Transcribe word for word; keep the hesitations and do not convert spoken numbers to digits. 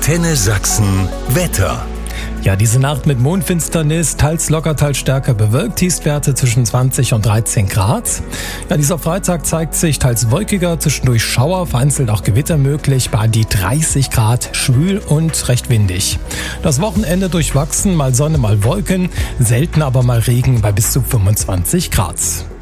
Antenne Sachsen Wetter. Ja, diese Nacht mit Mondfinsternis, teils locker, teils stärker bewölkt, Tiefstwerte zwischen zwanzig und dreizehn Grad. Ja, dieser Freitag zeigt sich teils wolkiger, zwischendurch Schauer, vereinzelt auch Gewitter möglich, bei die dreißig Grad, schwül und recht windig. Das Wochenende durchwachsen, mal Sonne, mal Wolken, selten aber mal Regen bei bis zu fünfundzwanzig Grad.